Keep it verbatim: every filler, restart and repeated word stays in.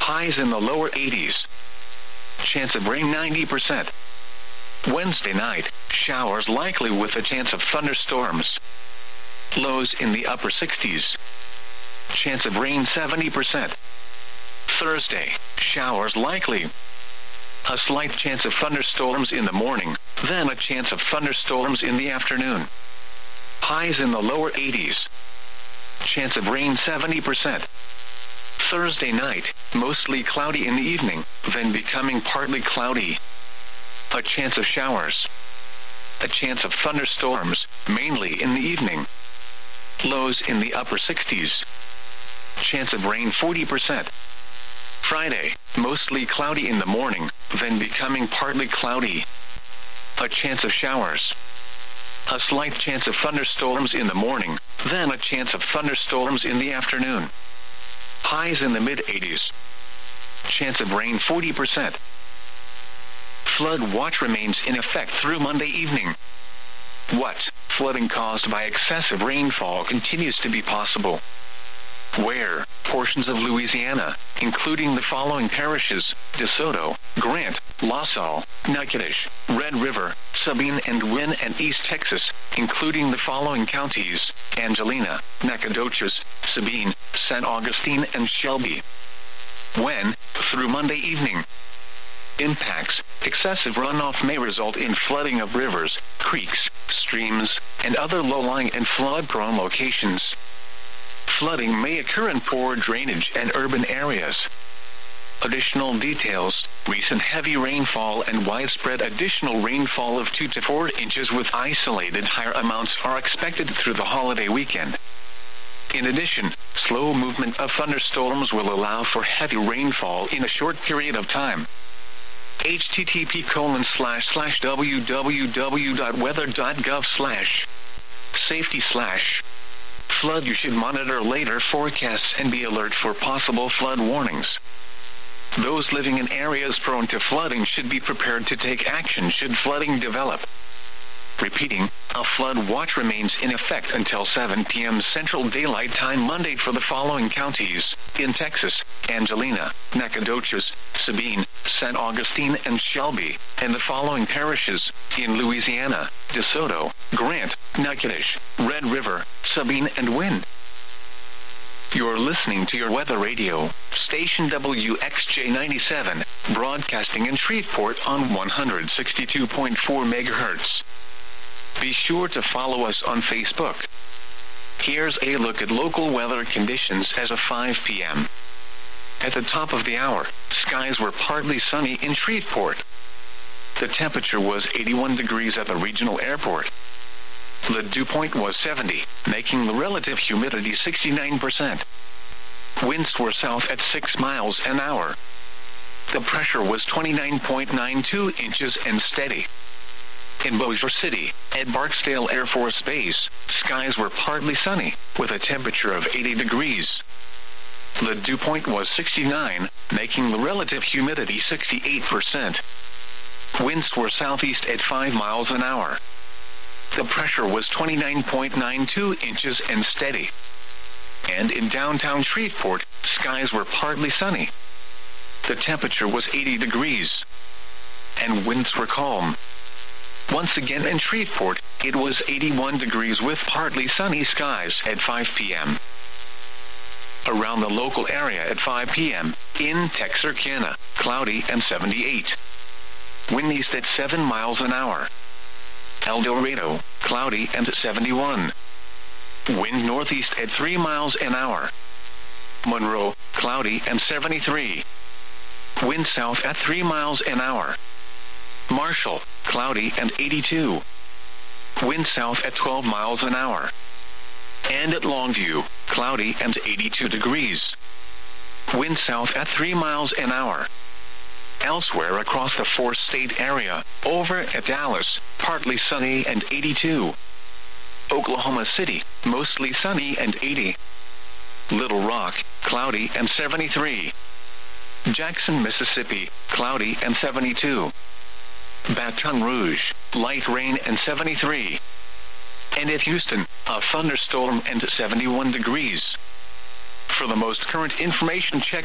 Highs in the lower eighties. Chance of rain ninety percent. Wednesday night, showers likely with a chance of thunderstorms. Lows in the upper sixties. Chance of rain seventy percent. Thursday, showers likely. A slight chance of thunderstorms in the morning, then a chance of thunderstorms in the afternoon. Highs in the lower eighties. Chance of rain seventy percent. Thursday night, mostly cloudy in the evening, then becoming partly cloudy. A chance of showers. A chance of thunderstorms, mainly in the evening. Lows in the upper sixties. Chance of rain forty percent. Friday, mostly cloudy in the morning, then becoming partly cloudy. A chance of showers. A slight chance of thunderstorms in the morning, then a chance of thunderstorms in the afternoon. Highs in the mid-eighties. Chance of rain forty percent. Flood watch remains in effect through Monday evening. What? Flooding caused by excessive rainfall continues to be possible. Where? Portions of Louisiana, including the following parishes: DeSoto, Grant, La Salle, Natchitoches, Red River, Sabine and Wynne, and East Texas, including the following counties: Angelina, Nacogdoches, Sabine, Saint Augustine, and Shelby. When? Through Monday evening. Impacts: excessive runoff may result in flooding of rivers, creeks, streams, and other low-lying and flood-prone locations. Flooding may occur in poor drainage and urban areas. Additional details: recent heavy rainfall and widespread additional rainfall of two to four inches with isolated higher amounts are expected through the holiday weekend. In addition, slow movement of thunderstorms will allow for heavy rainfall in a short period of time. http colon slash slash www.weather.gov slash safety slash flood. You should monitor later forecasts and be alert for possible flood warnings. Those living in areas prone to flooding should be prepared to take action should flooding develop. Repeating, a flood watch remains in effect until seven p m Central Daylight Time Monday for the following counties: in Texas, Angelina, Nacogdoches, Sabine, Saint Augustine, and Shelby, and the following parishes: in Louisiana, DeSoto, Grant, Natchitoches, Red River, Sabine, and Wynne. You're listening to your weather radio, station W X J ninety-seven, broadcasting in Shreveport on one hundred sixty-two point four megahertz. Be sure to follow us on Facebook. Here's a look at local weather conditions as of five p m At the top of the hour, skies were partly sunny in Shreveport. The temperature was eighty-one degrees at the regional airport. The dew point was seventy, making the relative humidity sixty-nine percent. Winds were south at six miles an hour. The pressure was twenty-nine point nine two inches and steady. In Bossier City, at Barksdale Air Force Base, skies were partly sunny, with a temperature of eighty degrees. The dew point was sixty-nine, making the relative humidity sixty-eight percent. Winds were southeast at five miles an hour. The pressure was twenty-nine point nine two inches and steady. And in downtown Shreveport, skies were partly sunny. The temperature was eighty degrees. And winds were calm. Once again in Shreveport, it was eighty-one degrees with partly sunny skies at five p m Around the local area at five p m, in Texarkana, cloudy and seventy-eight. Wind east at seven miles an hour. El Dorado, cloudy and seventy-one. Wind northeast at three miles an hour. Monroe, cloudy and seventy-three. Wind south at three miles an hour. Marshall, cloudy and eighty-two. Wind south at twelve miles an hour. And at Longview, cloudy and eighty-two degrees. Wind south at three miles an hour. Elsewhere across the four-state area, over at Dallas, partly sunny and eighty-two. Oklahoma City, mostly sunny and eighty. Little Rock, cloudy and seventy-three. Jackson, Mississippi, cloudy and seventy-two. Baton Rouge, light rain and seventy-three. And at Houston, a thunderstorm and seventy-one degrees. For the most current information, check